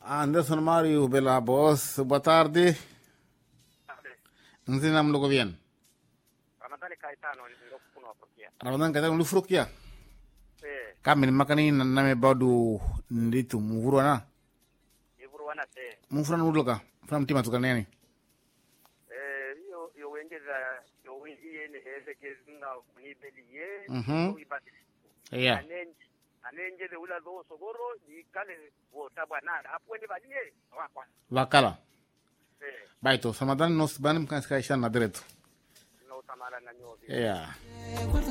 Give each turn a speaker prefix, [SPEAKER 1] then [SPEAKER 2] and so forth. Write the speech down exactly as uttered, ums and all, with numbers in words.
[SPEAKER 1] Anderson Mario Bela Boss, boa tarde. Nzina mlogo bien.
[SPEAKER 2] Ramadhani Kaitano ndio kuna wapokia.
[SPEAKER 1] Ramadan Kaitano lufrukia.
[SPEAKER 2] Eh.
[SPEAKER 1] Kamil makani name badu nditu muvuru na.
[SPEAKER 2] Muvuru wana te.
[SPEAKER 1] Mufura nuloka. Fram tima tukaneni.
[SPEAKER 2] Eh yo yo wengeza yo wengiye ne heze kezinga kunibeliye.
[SPEAKER 1] Mhm. Yeah.
[SPEAKER 2] Anenje anenje de ula do sogoro ikale wota bwana hapo ni balie wakwa.
[SPEAKER 1] Wakala.
[SPEAKER 2] Eh.
[SPEAKER 1] Baito Ramadan nos banim kan ska isha na direto.
[SPEAKER 2] No tamara na nyobi.
[SPEAKER 1] Yeah.